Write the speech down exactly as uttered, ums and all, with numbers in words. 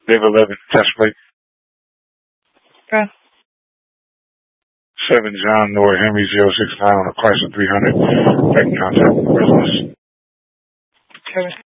Live eleven, test plate. Okay. seven John North Henry zero six nine on the Chrysler three hundred. Making contact with the residence. Kevin.